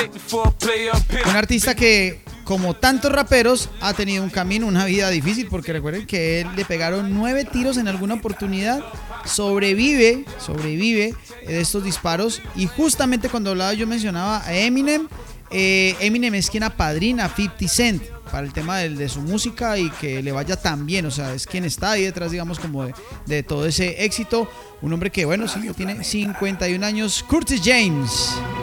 Un artista que, como tantos raperos, ha tenido un camino, una vida difícil, porque recuerden que él le pegaron 9 tiros en alguna oportunidad, sobrevive de estos disparos, y justamente cuando hablaba yo mencionaba a Eminem. Eminem es quien apadrina a 50 Cent para el tema de su música y que le vaya tan bien, o sea, es quien está ahí detrás, digamos, como de todo ese éxito. Un hombre que, bueno, sí, tiene 51 años, Curtis James.